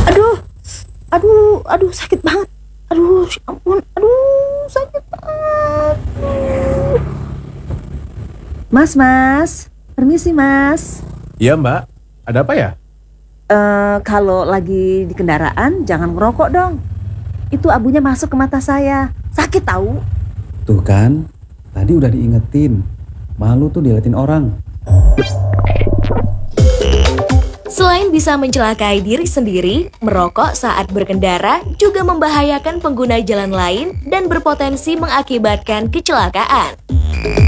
Aduh, aduh sakit banget. Aduh, ya ampun, aduh sakit banget. Mas, permisi mas. Iya Mbak, ada apa ya? Kalau lagi di kendaraan jangan ngerokok dong. Itu abunya masuk ke mata saya. Sakit tahu. Tuh kan, tadi udah diingetin. Malu tuh diliatin orang. Selain bisa mencelakai diri sendiri, merokok saat berkendara juga membahayakan pengguna jalan lain dan berpotensi mengakibatkan kecelakaan.